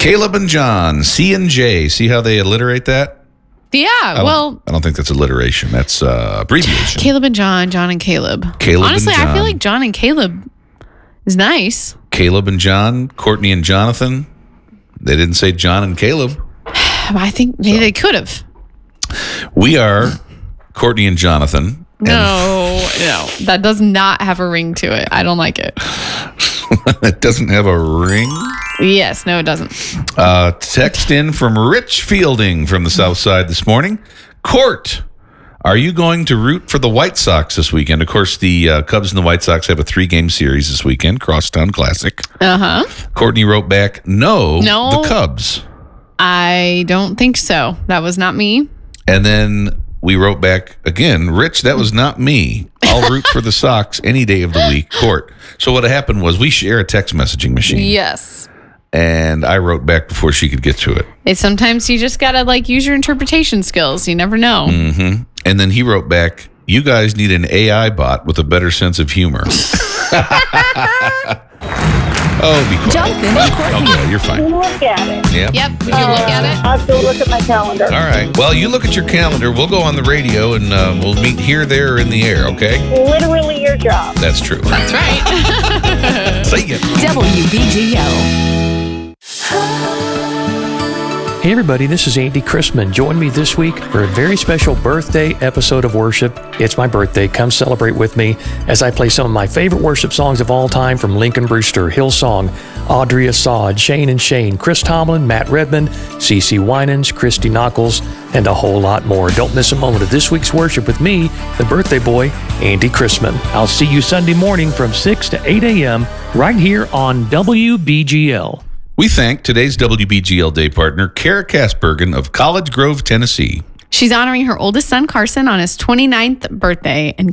Caleb and John, C and J. See how they alliterate that? Yeah, I don't think that's alliteration. That's abbreviation. Caleb and John, John and Caleb. Honestly, and John. I feel like John and Caleb is nice. Caleb and John, Courtney and Jonathan. They didn't say John and Caleb. I think maybe they could have. We are Courtney and Jonathan. No, that does not have a ring to it. I don't like it. It doesn't have a ring? Yes, no, it doesn't. Text in from Rich Fielding from the South Side this morning. Court, are you going to root for the White Sox this weekend? Of course, the Cubs and the White Sox have a 3-game series this weekend, Crosstown Classic. Courtney wrote back, no, the Cubs. I don't think so. That was not me. And then we wrote back again, Rich, that was not me. I'll root for the Sox any day of the week, Court. So what happened was we share a text messaging machine. Yes. And I wrote back before she could get to it. Sometimes you just got to use your interpretation skills. You never know. Mm-hmm. And then he wrote back, you guys need an AI bot with a better sense of humor. Oh, be quiet. Jonathan and Courtney. Okay, you're fine. Look at it. Yep. Yep. Did you look at it? I'll go look at my calendar. All right. Well, you look at your calendar. We'll go on the radio and we'll meet here, there, or in the air, okay? Literally your job. That's true. That's right. See ya. WBGO. Hey everybody, this is Andy Chrisman. Join me this week for a very special birthday episode of worship. It's my birthday. Come celebrate with me as I play some of my favorite worship songs of all time from Lincoln Brewster, Hillsong, Audrey Assad, Shane and Shane, Chris Tomlin, Matt Redman, CeCe Winans, Christy Knuckles, and a whole lot more. Don't miss a moment of this week's worship with me, the birthday boy, Andy Chrisman. I'll see you Sunday morning from 6 to 8 a.m. right here on WBGL. We thank today's WBGL Day partner, Kara Kasbergen of College Grove, Tennessee. She's honoring her oldest son, Carson, on his 29th birthday, and